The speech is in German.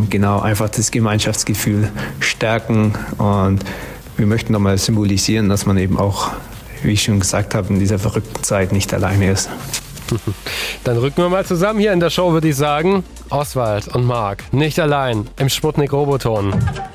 genau einfach das Gemeinschaftsgefühl stärken. Und wir möchten nochmal symbolisieren, dass man eben auch, wie ich schon gesagt habe, in dieser verrückten Zeit nicht alleine ist. Dann rücken wir mal zusammen hier in der Show, würde ich sagen. Oswald und Marc, nicht allein im Sputnik Roboton.